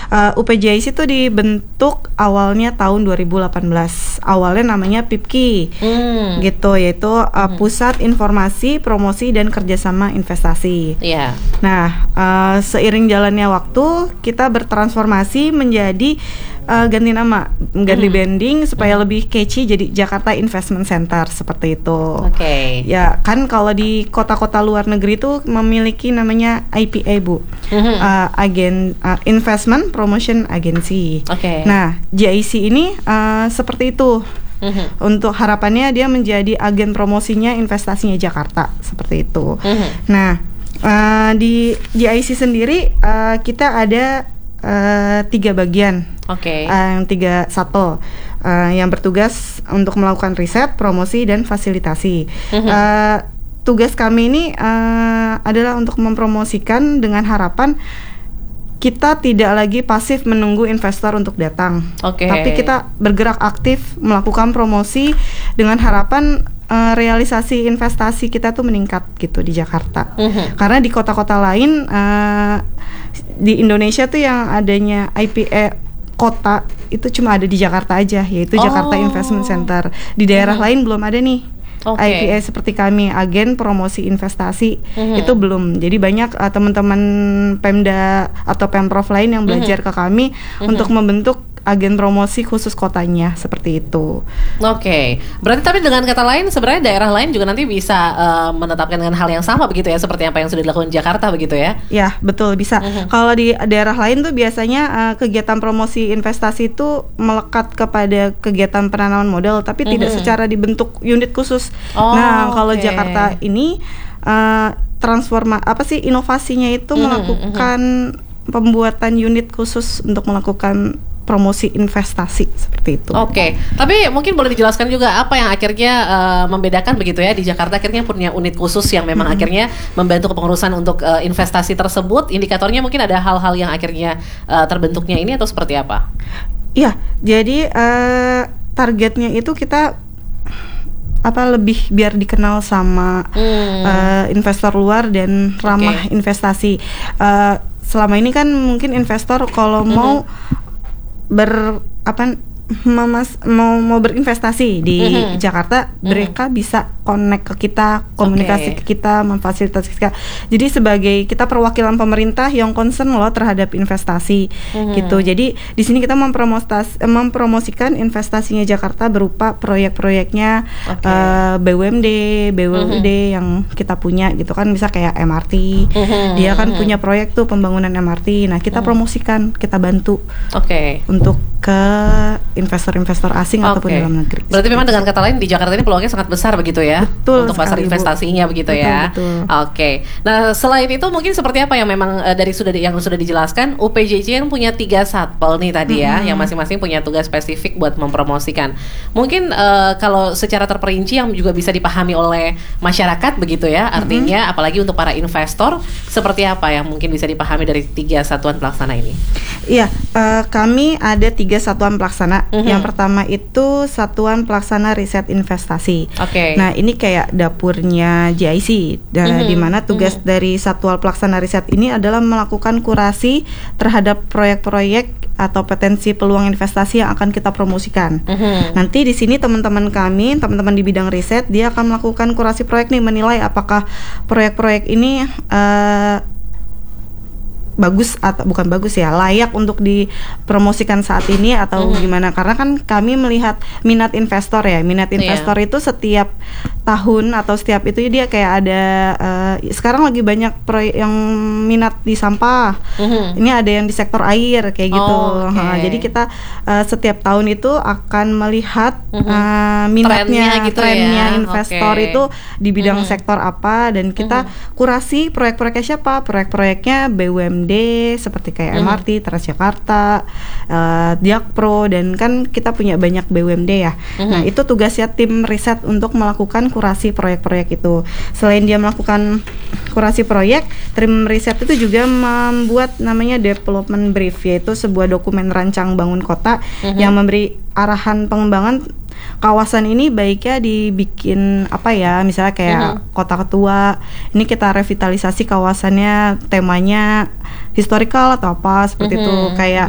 UPJIC itu dibentuk awalnya tahun 2018. Awalnya namanya PIPKI, gitu, yaitu Pusat Informasi, Promosi dan Kerjasama Investasi. Iya. Nah, seiring jalannya waktu, kita bertransformasi menjadi ganti nama, ganti branding supaya lebih catchy, jadi Jakarta Investment Center seperti itu. Oke. Ya kan kalau di kota-kota luar negeri itu memiliki namanya IPA Bu, Investment Promotion Agency. Oke. Nah, JIC ini seperti itu. Untuk harapannya dia menjadi agen promosinya investasinya Jakarta seperti itu. Nah, di JIC sendiri kita ada 3 bagian. Yang 3 shuttle yang bertugas untuk melakukan riset, promosi dan fasilitasi. Tugas kami ini adalah untuk mempromosikan dengan harapan kita tidak lagi pasif menunggu investor untuk datang, tapi kita bergerak aktif melakukan promosi dengan harapan realisasi investasi kita tuh meningkat gitu di Jakarta. Karena di kota-kota lain di Indonesia tuh yang adanya IPA kota itu cuma ada di Jakarta aja, yaitu Jakarta Investment Center. Di daerah lain belum ada nih. IPA seperti kami, agen promosi investasi, itu belum. Jadi banyak teman-teman Pemda atau Pemprov lain yang belajar ke kami untuk membentuk agen promosi khusus kotanya seperti itu. Berarti tapi dengan kata lain sebenarnya daerah lain juga nanti bisa menetapkan dengan hal yang sama begitu ya, seperti apa yang sudah dilakukan di Jakarta begitu ya? Ya betul, bisa. Kalau di daerah lain tuh biasanya kegiatan promosi investasi itu melekat kepada kegiatan penanaman modal, tapi tidak secara dibentuk unit khusus. Nah kalau Jakarta ini inovasinya itu melakukan pembuatan unit khusus untuk melakukan promosi investasi seperti itu. Tapi mungkin boleh dijelaskan juga apa yang akhirnya membedakan begitu ya, di Jakarta akhirnya punya unit khusus yang memang akhirnya membantu kepengurusan untuk investasi tersebut. Indikatornya mungkin ada hal-hal yang akhirnya terbentuknya ini atau seperti apa? Iya, jadi targetnya itu kita lebih biar dikenal sama investor luar dan ramah investasi. Selama ini kan mungkin investor kalau mau mau berinvestasi di Jakarta, mereka bisa connect ke kita, komunikasi ke kita, memfasilitasi kita. Jadi sebagai kita perwakilan pemerintah yang concern loh terhadap investasi gitu. Jadi di sini kita mempromosikan investasinya Jakarta berupa proyek-proyeknya BUMD, BUMD yang kita punya gitu kan, bisa kayak MRT. Dia kan punya proyek tuh pembangunan MRT. Nah, kita promosikan, kita bantu untuk ke investor-investor asing ataupun dalam negeri. Berarti memang dengan kata lain di Jakarta ini peluangnya sangat besar begitu ya, betul, untuk pasar investasinya begitu ya. Nah selain itu mungkin seperti apa yang memang yang sudah dijelaskan, UPJIC kan punya 3 satpol nih tadi ya, yang masing-masing punya tugas spesifik buat mempromosikan. Mungkin kalau secara terperinci yang juga bisa dipahami oleh masyarakat begitu ya, artinya apalagi untuk para investor, seperti apa yang mungkin bisa dipahami dari 3 satuan pelaksana ini? Iya, kami ada 3 satuan pelaksana. Yang pertama itu Satuan Pelaksana Riset Investasi. Nah, ini kayak dapurnya JIC, di mana tugas dari Satuan Pelaksana Riset ini adalah melakukan kurasi terhadap proyek-proyek atau potensi peluang investasi yang akan kita promosikan. Nanti di sini teman-teman di bidang riset, dia akan melakukan kurasi proyek nih, menilai apakah proyek-proyek ini bagus atau bukan bagus ya, layak untuk dipromosikan saat ini atau gimana. Karena kan kami melihat minat investor ya, investor itu setiap tahun atau setiap itu dia kayak ada sekarang lagi banyak proyek yang minat di sampah. Ini ada yang di sektor air kayak gitu. Jadi kita setiap tahun itu akan melihat minatnya, trennya investor itu di bidang sektor apa, dan kita kurasi proyek-proyeknya siapa, proyek-proyeknya BUMD seperti kayak MRT, Transjakarta, Jakpro, dan kan kita punya banyak BUMD ya. Nah, itu tugasnya tim riset untuk melakukan kurasi proyek-proyek itu. Selain dia melakukan kurasi proyek, tim riset itu juga membuat namanya development brief, yaitu sebuah dokumen rancang bangun kota yang memberi arahan pengembangan kawasan ini. Baiknya dibikin apa ya, misalnya kayak kota ketua, ini kita revitalisasi kawasannya, temanya historical atau apa seperti itu, kayak